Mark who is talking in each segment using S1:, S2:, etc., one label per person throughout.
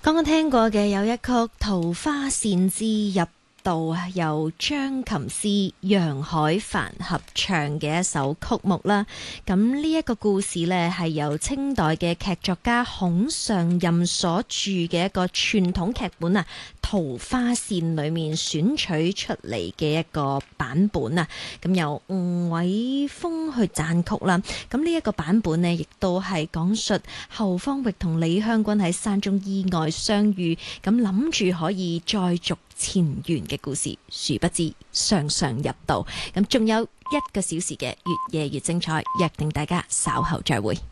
S1: 剛剛聽過嘅有一曲《桃花扇之入道》，由張琴師、楊海帆合唱嘅一首曲目啦。咁呢一個故事呢，係由清代嘅劇作家孔尚任所著嘅一個傳統劇本啊，《桃花扇》裏面選取出嚟嘅一個版本啊。咁由吳偉峰去撰曲啦。咁呢一個版本呢，亦都係講述侯方域同李香君喺山中意外相遇，咁諗住可以再續前緣嘅故事，殊不知上入道。咁仲有1個小時嘅越夜越精彩，約定大家稍後再會。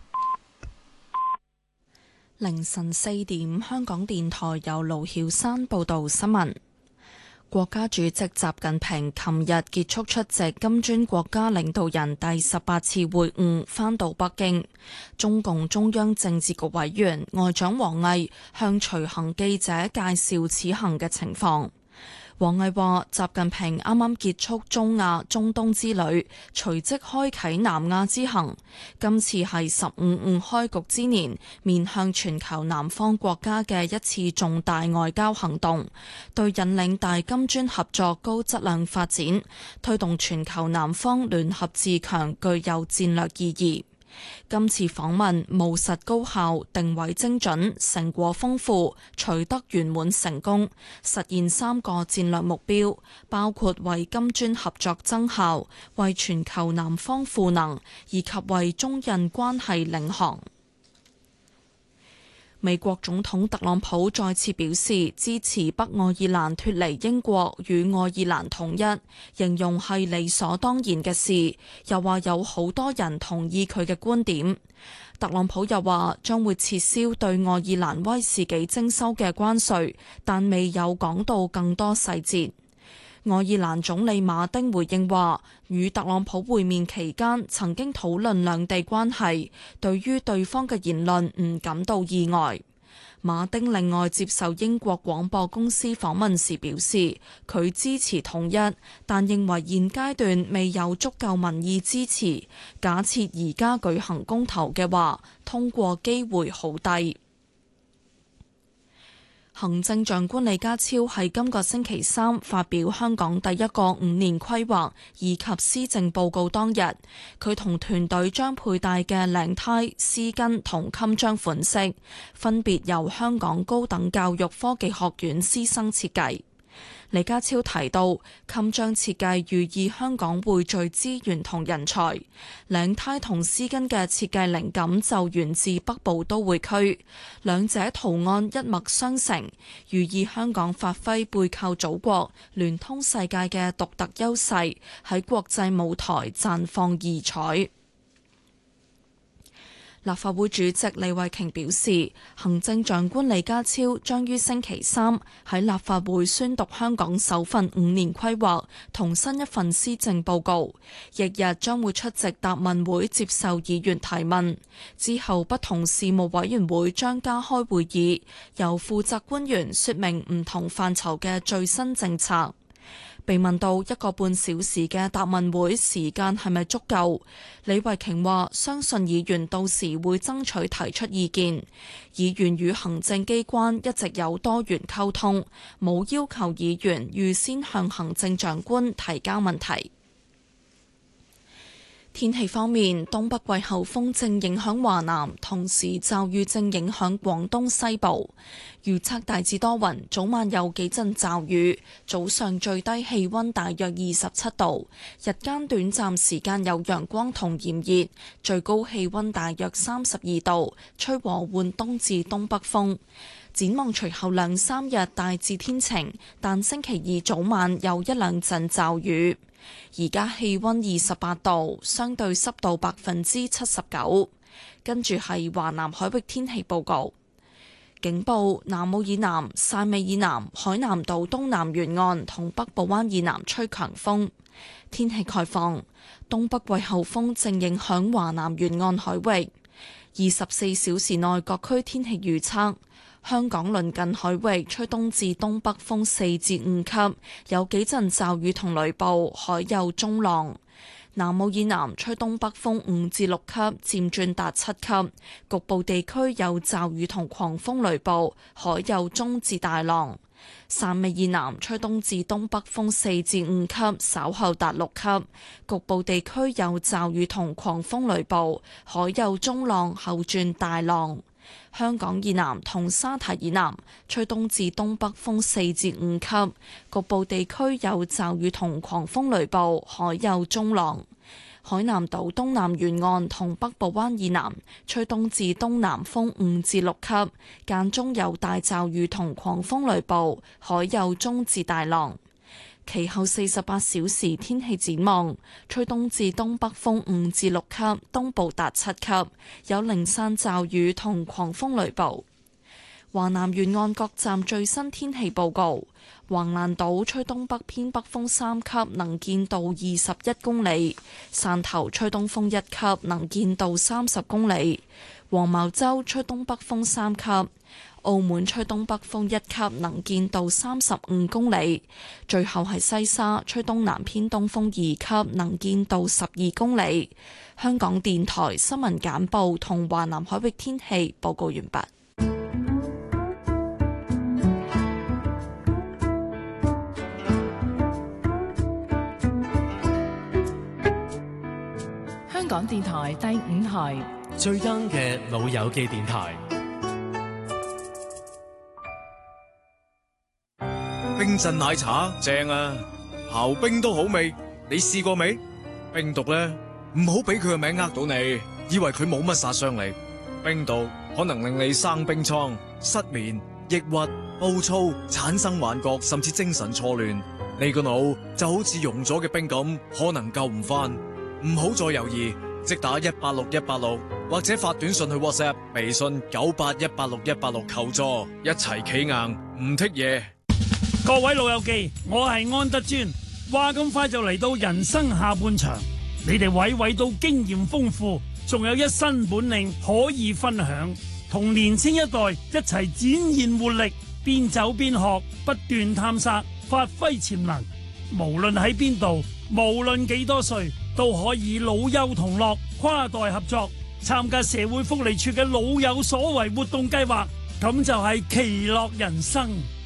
S2: 凌晨4點，香港電台由盧曉山報道新聞。國家主席習近平琴日結束出席金磚國家領導人第18次會晤，返到北京。中共中央政治局委員外長王毅向隨行記者介紹此行嘅情況。王毅話：習近平啱啱結束中亞、中東之旅，隨即開啟南亞之行。今次係15開局之年，面向全球南方國家嘅一次重大外交行動，對引領大金磚合作高質量發展、推動全球南方聯合自強具有戰略意義。今次訪問務實高效、定位精準、成果豐富，取得圓滿成功，實現3個戰略目標，包括為金磚合作增效、為全球南方賦能，以及為中印關係領航。美國總統特朗普再次表示支持北愛爾蘭脫離英國與愛爾蘭統一，形容係理所當然嘅事，又話有好多人同意佢嘅觀點。特朗普又話將會撤銷對愛爾蘭威士忌徵收嘅關稅，但未有講到更多細節。愛爾蘭總理馬丁回應話，與特朗普會面期間曾經討論兩地關係，對於對方嘅言論唔感到意外。馬丁另外接受英國廣播公司訪問時表示，佢支持統一，但認為現階段未有足夠民意支持，假設而家舉行公投嘅話，通過機會好低。行政長官李家超喺今個星期三發表香港第一個5年規劃以及施政報告當日，佢同團隊將佩戴嘅領呔、絲巾同襟章款式，分別由香港高等教育科技學院師生設計。李家超提到，襟章設計寓意香港匯聚資源同人才，領呔同絲巾嘅設計靈感就源自北部都會區，兩者圖案一脈相承，寓意香港發揮背靠祖國、聯通世界嘅獨特優勢，喺國際舞台綻放異彩。立法會主席李慧瓊表示，行政長官李家超將於星期三喺立法會宣讀香港首份5年規劃同新一份施政報告，翌日將會出席答問會接受議員提問，之後不同事務委員會將加開會議，由負責官員說明唔同範疇嘅最新政策。被問到1個半小時嘅答問會時間係咪足夠，李慧瓊話相信議員到時會爭取提出意見。議員與行政機關一直有多元溝通，冇要求議員預先向行政長官提交問題。天氣方面，東北季候風正影響華南，同時驟雨正影響廣東西部。預測大致多雲，早晚有幾陣驟雨，早上最低氣溫大約27度，日間短暫時間有陽光同炎熱，最高氣溫大約32度，吹和緩東至東北風。展望隨後2-3日大致天晴，但星期二早晚有1-2陣驟雨。而家氣溫28度，相對濕度79%。跟住係華南海域天氣報告。警報：南澳以南、汕尾以南、海南島東南沿岸同北部灣以南吹強風。天氣概況：東北季候風正影響華南沿岸海域。24小時內各區天氣預測：香港鄰近海域吹東至東北風4至5級，有幾陣驟雨同雷暴，海有中浪。 南澳以南吹東北風5至6級，漸轉達7級，局部地區有驟雨同狂風雷暴，海有中至大浪。汕尾以南吹東至東北風4至5級，稍後達6級，局部地區有驟雨同狂風雷暴，海有中浪後轉大浪。香港以南同沙堤以南吹東至東北風4至5級，局部地區有驟雨同狂風雷暴，海有中浪。海南島東南沿岸同北部灣以南吹東至東南風5至6級，間中有大驟雨同狂風雷暴，海有中至大浪。其後48小時天氣展望，吹東至東北風5至6級，東部達7級，有零散驟雨同狂風雷暴。華南沿岸各站最新天氣報告：橫瀾島吹東北偏北風3級，能見度21公里；汕頭吹東風1級，能見度30公里；黃茅洲吹東北風3級；澳門吹東北風1級，能見度35公里；最後係西沙吹東南偏東風2級，能見度12公里。香港電台新聞簡報同華南海域天氣報告完畢。
S3: 香港電台第5台
S4: 最 young 嘅老友記電台。
S5: 冰鎮奶茶正啊，刨冰都好味，你試過未？冰毒呢，唔好俾佢個名呃到你，以為佢冇乜殺傷力。冰毒可能令你生冰瘡、失眠、抑鬱、暴躁、產生幻覺，甚至精神錯亂。你個腦就好似溶咗嘅冰咁，可能救唔翻。唔好再猶豫，即打186186，或者發短信去 WhatsApp、微信9818616求助，一齊企硬唔剔嘢。
S6: 各位老友記，我係安德尊。話咁快就嚟到人生下半場，你哋位位都經驗豐富，仲有一身本領可以分享，同年青一代一齊展現活力，邊走邊學，不斷探索，發揮潛能。無論喺邊度，無論幾多歲，都可以老幼同樂，跨代合作，參加社會福利處嘅老有所為活動計劃，咁就係其樂人生。